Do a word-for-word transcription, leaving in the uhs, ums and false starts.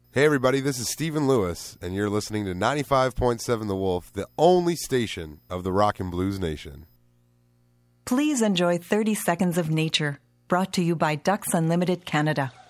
Hey everybody, this is Stephen Lewis, and you're listening to ninety-five point seven The Wolf, the only station of the Rock and Blues Nation. Please enjoy thirty seconds of nature, brought to you by Ducks Unlimited Canada.